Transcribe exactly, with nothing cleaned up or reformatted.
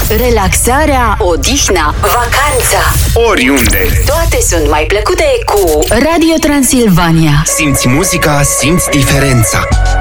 Relaxarea, odihna, vacanța, oriunde, toate sunt mai plăcute cu Radio Transilvania. Simți muzica, simți diferența.